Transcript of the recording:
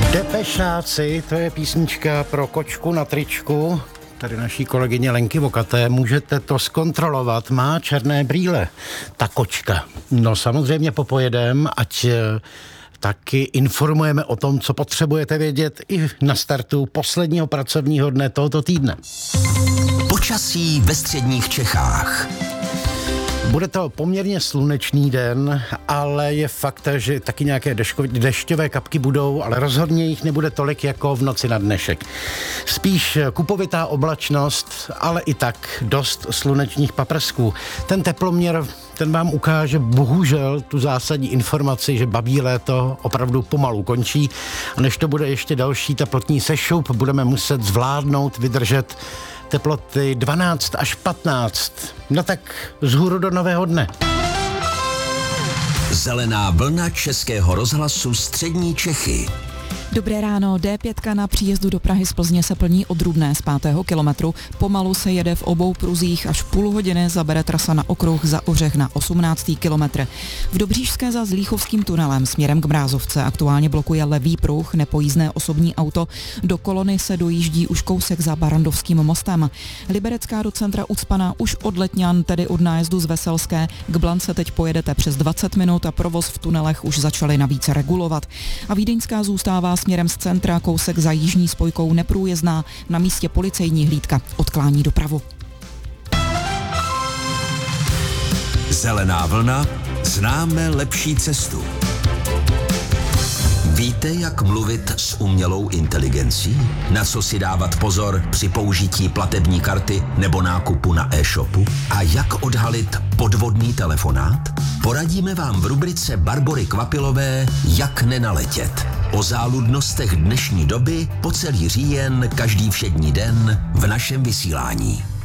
Depešáci, to je písnička pro kočku na tričku, tady naší kolegyně Lenky Vokaté. Můžete to zkontrolovat, má černé brýle, ta kočka. No samozřejmě popojedem, ať taky informujeme o tom, co potřebujete vědět i na startu posledního pracovního dne tohoto týdne. Počasí ve středních Čechách. Bude to poměrně slunečný den, ale je fakt, že taky nějaké dešťové kapky budou, ale rozhodně jich nebude tolik jako v noci na dnešek. Spíš kupovitá oblačnost, ale i tak dost slunečních paprsků. Ten teploměr, ten vám ukáže bohužel tu zásadní informaci, že babí léto opravdu pomalu končí a než to bude ještě další teplotní sešup, budeme muset zvládnout, vydržet teploty 12 až 15. No tak vzhůru do nového dne. Zelená vlna Českého rozhlasu Střední Čechy. Dobré ráno, D5 na příjezdu do Prahy z Plzně se plní od Rudné z 5. kilometru. Pomalu se jede v obou pruzích, až půl hodiny zabere trasa na okruh za Ořech na 18. kilometr. V Dobříšské za Zlíchovským tunelem směrem k Mrázovce aktuálně blokuje levý pruh, nepojízdné osobní auto. Do kolony se dojíždí už kousek za Barandovským mostem. Liberecká do centra Ucpana už od Letňan, tedy od nájezdu z Veselské. K Blance teď pojedete přes 20 minut a provoz v tunelech už začali navíc regulovat. A Vídeňská zůstává směrem z centra, kousek za jižní spojkou neprůjezdná, na místě policejní hlídka odklání dopravu. Zelená vlna, známe lepší cestu. Víte, jak mluvit s umělou inteligencí? Na co si dávat pozor při použití platební karty nebo nákupu na e-shopu? A jak odhalit podvodný telefonát? Poradíme vám v rubrice Barbory Kvapilové Jak nenaletět. O záludnostech dnešní doby po celý říjen každý všední den v našem vysílání.